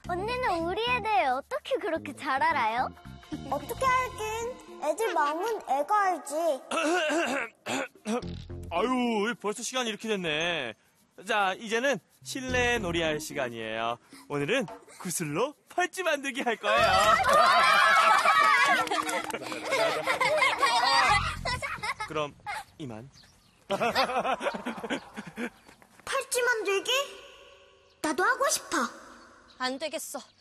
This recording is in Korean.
언니는 우리에 대해 어떻게 그렇게 잘 알아요? 어떻게 알긴. 애들 마음은 애가 알지. 아유, 벌써 시간이 이렇게 됐네. 자, 이제는 실내 놀이할 시간이에요. 오늘은 구슬로 팔찌 만들기 할 거예요. 그럼 이만. 팔찌 만들기? 나도 하고 싶어. 안 되겠어.